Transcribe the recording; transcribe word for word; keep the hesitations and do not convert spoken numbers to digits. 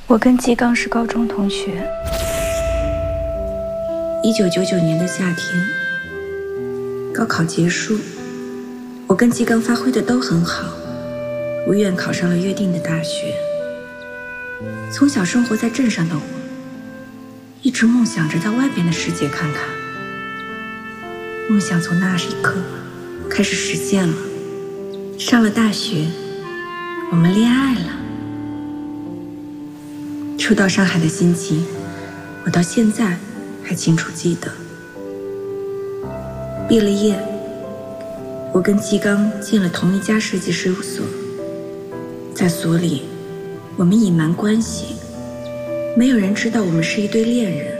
我跟纪刚是高中同学。 一九九九年的夏天，高考结束，我跟纪刚发挥的都很好，如愿考上了约定的大学。从小生活在镇上的我，一直梦想着到外边的世界看看。梦想从那一刻开始实现了。上了大学，我们恋爱了。初到上海的心情，我到现在还清楚记得。毕了业，我跟纪刚进了同一家设计事务所，在所里，我们隐瞒关系，没有人知道我们是一对恋人。